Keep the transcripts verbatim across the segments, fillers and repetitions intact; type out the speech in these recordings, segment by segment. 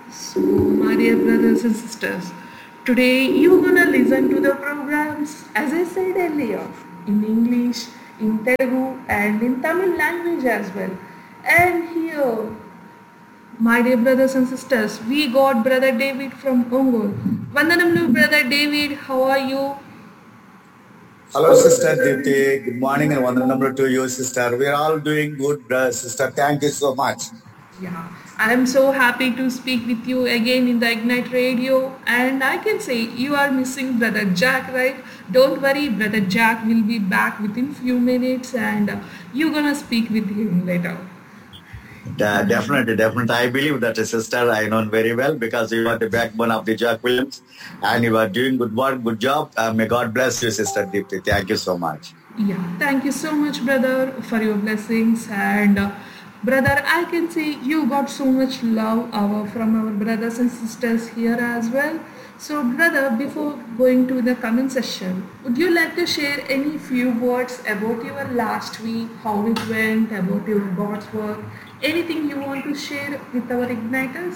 So, my dear brothers and sisters, today you're gonna listen to the programs as I said earlier in English, in Telugu, and in Tamil language as well. And here, my dear brothers and sisters, we got Brother David from Ongol. Vandanamlu, Brother David, how are you? Hello, Sister Dipti. Good morning and one number to you, Sister. We are all doing good, uh, Sister. Thank you so much. Yeah, I am so happy to speak with you again in the Ignite Radio. And I can say you are missing Brother Jack, right? Don't worry, Brother Jack will be back within few minutes, and uh, you're gonna speak with him later. Uh, definitely, definitely. I believe that, uh, Sister, I know very well because you are the backbone of the Jack Williams and you are doing good work, good job. Uh, may God bless you, Sister Dipti. Thank you so much. Yeah, thank you so much, brother, for your blessings. And uh, brother, I can say you got so much love our, from our brothers and sisters here as well. So, brother, before going to the comment session, would you like to share any few words about your last week, how it went, about your God's work, anything you want to share with our igniters?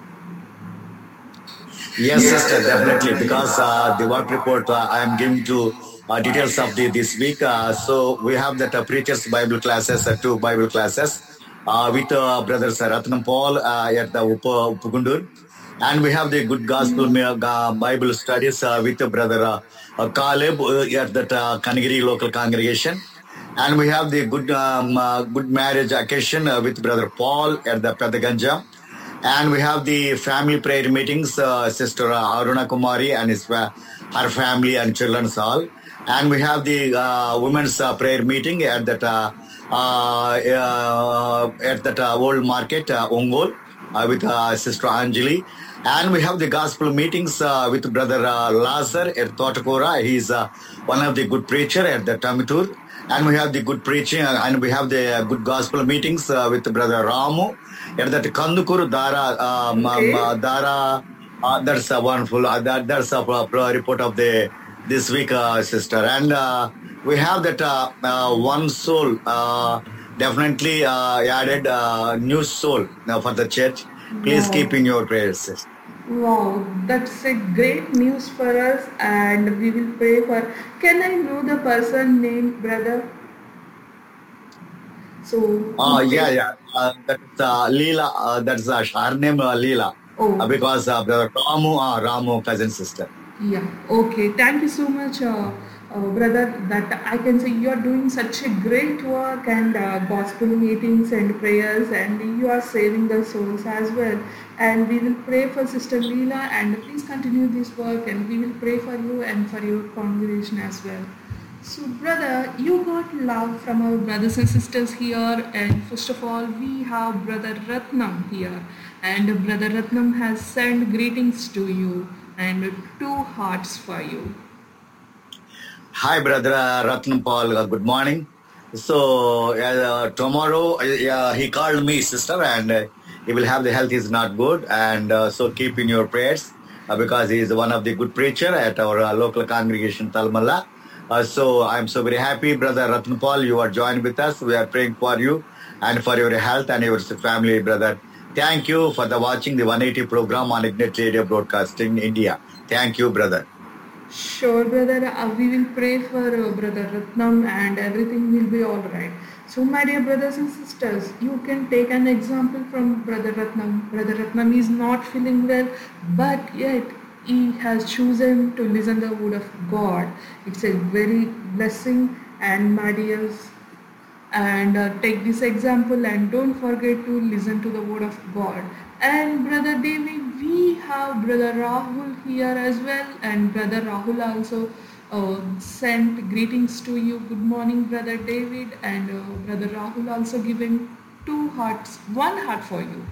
Yes, Sister, definitely. Because uh, the work report uh, I am giving to uh, details of the this week. Uh, so we have that uh, preachers Bible classes, uh, two Bible classes uh, with uh, brothers uh, Ratnam Paul uh, at the Up- Upugundur. And we have the good gospel uh, Bible studies uh, with uh, brother uh, uh, Caleb uh, at that uh, Kanagiri local congregation. And we have the good um, uh, good marriage occasion uh, with brother Paul at the Padaganja. And we have the family prayer meetings, uh, Sister uh, Aruna Kumari and his, uh, her family and children's hall. And we have the uh, women's uh, prayer meeting at that uh, uh, uh, at that uh, old market, uh, Ongol, uh, with uh, Sister Anjali. And we have the gospel meetings uh, with Brother uh, Lazar at Thotakora. He's uh, one of the good preacher at the Tamitur. And we have the good preaching uh, and we have the uh, good gospel meetings uh, with Brother Ramu. At that Kandukur Dara, um, Okay. um, Dara, uh, that's a wonderful, uh, that, that's a uh, report of the this week, uh, Sister. And uh, we have that uh, uh, one soul, uh, definitely uh, added uh, new soul uh, for the church. Please Wow. keep in your prayers, Sister. Wow, that's a great news for us, and we will pray for. Can I know the person named brother? So, Oh, yeah, yeah. Uh, that's uh, Leela. Uh, that's uh, her name, uh, Leela. oh, Uh, because uh, Brother Ramu, uh, Ramu, cousin sister. yeah, okay. Thank you so much, uh, uh, brother. That I can say you are doing such a great work and uh, gospel meetings and prayers, and you are saving the souls as well. And we will pray for Sister Leela, and please continue this work, and we will pray for you and for your congregation as well. So, brother, you got love from our brothers and sisters here, and first of all, we have Brother Ratnam here, and Brother Ratnam has sent greetings to you and two hearts for you. Hi, brother uh, Ratnam Paul. Uh, good morning. So uh, tomorrow uh, he called me, sister, and uh, he will have the health is not good, and uh, so keep in your prayers uh, because he is one of the good preacher at our uh, local congregation Talmala. Uh, so I'm so very happy, brother Ratnam Paul. You are joined with us. We are praying for you and for your health and your family, brother. Thank you for the watching the one eighty program on Ignite Radio Broadcasting India. Thank you, brother. Sure, brother. Uh, we will pray for uh, Brother Ratnam, and everything will be all right. So, my dear brothers and sisters, you can take an example from Brother Ratnam. Brother Ratnam is not feeling well, but yet he has chosen to listen the word of God. It's a very blessing, and my dears, and uh, take this example and don't forget to listen to the word of God. And brother David, we have brother Rahul here as well, and brother Rahul also uh, sent greetings to you. Good morning, brother David, and uh, brother Rahul also giving two hearts, one heart for you.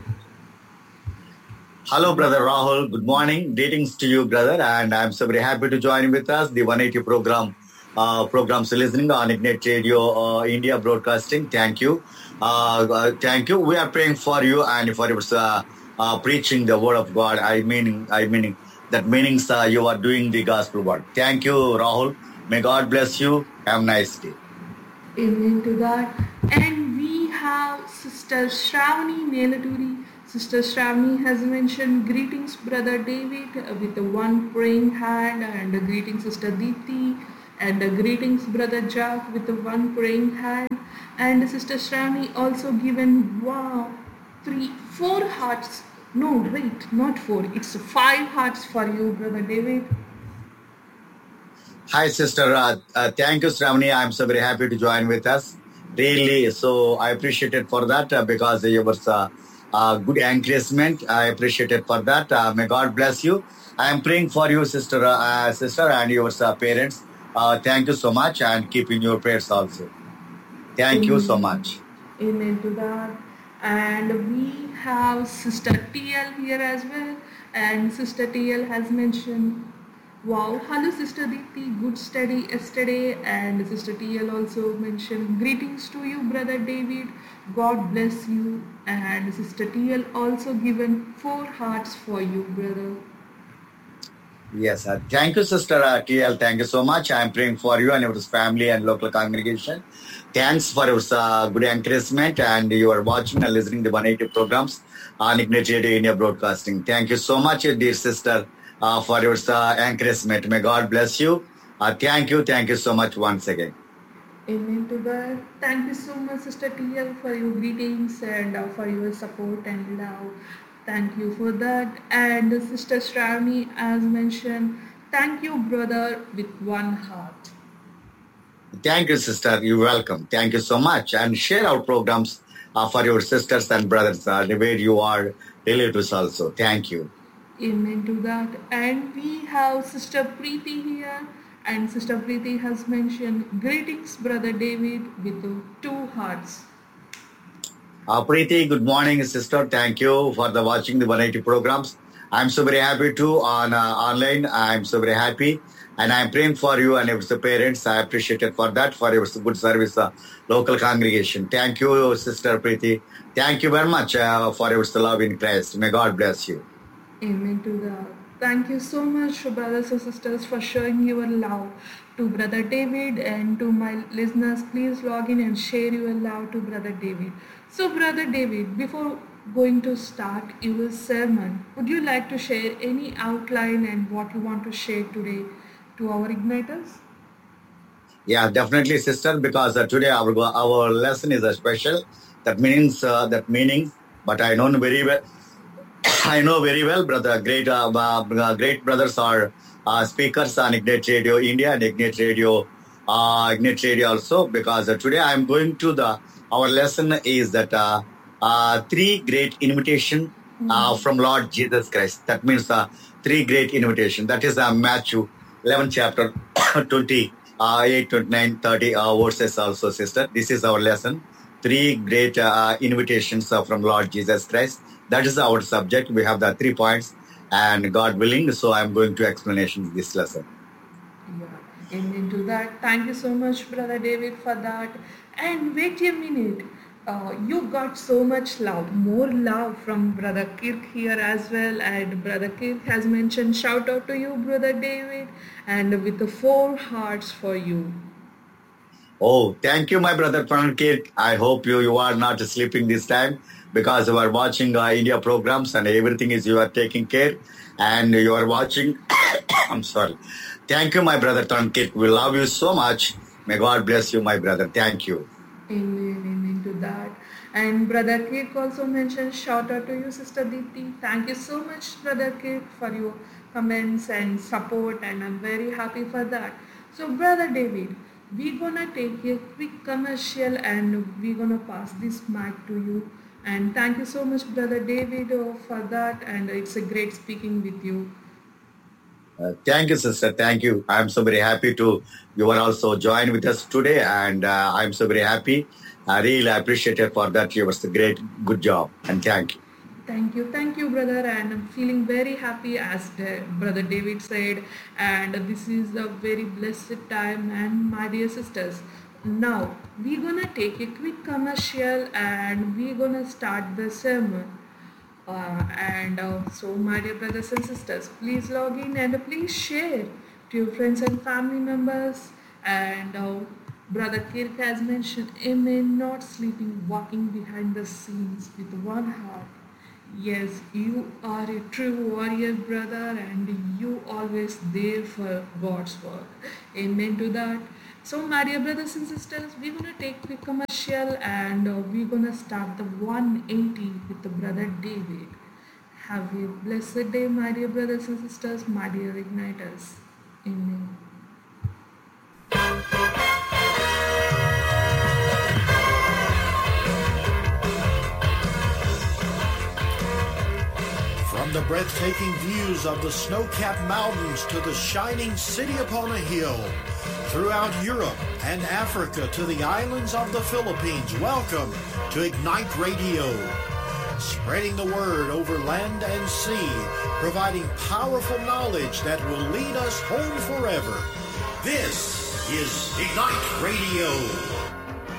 Hello, brother Rahul. Good morning. Greetings to you, brother, and I'm so very happy to join with us the one eighty program. Uh, programs listening on Ignite Radio uh, India Broadcasting. Thank you. Uh, uh, thank you. We are praying for you and for your uh, uh, preaching the word of God. I mean, I mean that meanings uh, you are doing the gospel work. Thank you, Rahul. May God bless you. Have a nice day. Amen to that. And we have Sister Shravani Nelaturi Sister Shravani has mentioned greetings, Brother David, uh, with a one praying hand, and uh, greetings, Sister Deepthi, and uh, greetings, Brother Jack, with a one praying hand, and Sister Shravani also given wow, three, four hearts. No, wait, not four. It's five hearts for you, Brother David. Hi, sister. Uh, uh, thank you, Shravani. I'm so very happy to join with us. Really, so I appreciate it for that uh, because you was uh, uh, good encouragement. I appreciate it for that. Uh, may God bless you. I am praying for you, sister, uh, uh, sister, and your uh, parents. Uh, thank you so much, and keep in your prayers also. Thank you so Amen. much. Amen to that. And we have Sister T L here as well. And Sister T L has mentioned, wow, hello Sister Deepthi, good study yesterday. And Sister T L also mentioned, greetings to you, Brother David. God bless you. And Sister T L also given four hearts for you, brother. Yes, uh, thank you, Sister uh, T L. Thank you so much. I am praying for you and your family and local congregation. Thanks for your uh, good encouragement, and you are watching and listening to one eighty programs on Ignite Radio India Broadcasting. Thank you so much, uh, dear sister, uh, for your uh, encouragement. May God bless you. Uh, thank you. Thank you so much once again. Amen to that. Thank you so much, Sister T L, for your greetings and uh, for your support and love. Thank you for that. And Sister Shravani, as mentioned, thank you, brother, with one heart. Thank you, sister. You're welcome. Thank you so much. And share our programs uh, for your sisters and brothers uh, where you are relatives also. Thank you. Amen to that. And we have Sister Preeti here. And Sister Preeti has mentioned, greetings, Brother David, with two hearts. Uh, Preeti, good morning, sister. Thank you for the watching the one eighty programs. I'm so very happy to on uh, online. I'm so very happy, and I'm praying for you and your parents. I appreciate it for that for your good service, uh, local congregation. Thank you, sister Preeti. Thank you very much uh, for your love in Christ. May God bless you. Amen to that. Thank you so much, brothers and sisters, for showing your love to Brother David, and to my listeners. Please log in and share your love to Brother David. So, Brother David, before going to start your sermon, would you like to share any outline and what you want to share today to our igniters? Yeah, definitely, sister. Because uh, today our our lesson is a special. That means uh, that meaning. But I know very well. I know very well, brother. Great, uh, uh, great brothers are uh, speakers on Ignite Radio India and Ignite Radio, uh, Ignite Radio also. Because uh, today I am going to the our lesson is that uh, uh, three great invitation uh, from Lord Jesus Christ. That means uh, three great invitation. That is uh, Matthew eleven chapter twenty, uh, eight, twenty-nine, thirty uh, verses also, sister. This is our lesson. Three great uh, invitations uh, from Lord Jesus Christ. That is our subject. We have the three points, and God willing, so I'm going to explanation this lesson. Yeah, amen to that. Thank you so much, Brother David, for that. And wait a minute. Uh, you got so much love, more love from Brother Kirk here as well. And Brother Kirk has mentioned, shout out to you, Brother David, and with the four hearts for you. Oh, thank you, my brother Kirk. I hope you you are not sleeping this time because you are watching uh, India programs and everything is you are taking care and you are watching. I'm sorry. Thank you, my brother Kirk. We love you so much. May God bless you, my brother. Thank you. Amen, amen to that. And Brother Kirk also mentioned, shout out to you, Sister Deepthi. Thank you so much, Brother Kirk, for your comments and support, and I'm very happy for that. So, Brother David, we're gonna take a quick commercial and we're gonna pass this mic to you. And thank you so much, Brother David, uh, for that. And it's a great speaking with you. Uh, thank you, sister. Thank you. I'm so very happy to you are also join with us today, and uh, I'm so very happy. I really appreciate it for that. You was a great, good job, and thank you. Thank you, thank you, brother. And I'm feeling very happy, as the, Brother David said. And this is a very blessed time. And my dear sisters, now we're gonna take a quick commercial and we're gonna start the sermon. Uh, and uh, so, my dear brothers and sisters, please log in and please share to your friends and family members. And uh, Brother Kirk has mentioned, Amen, not sleeping, walking behind the scenes with one heart. Yes, you are a true warrior, brother, and you always there for God's work. Amen to that. So, my dear brothers and sisters, we're gonna take a commercial and uh, we're gonna start the one eighty with the brother David. Have a blessed day, my dear brothers and sisters, my dear igniters. Amen. From the breathtaking views of the snow-capped mountains to the shining city upon a hill, throughout Europe and Africa to the islands of the Philippines, welcome to Ignite Radio, spreading the word over land and sea, providing powerful knowledge that will lead us home forever. This is Ignite Radio.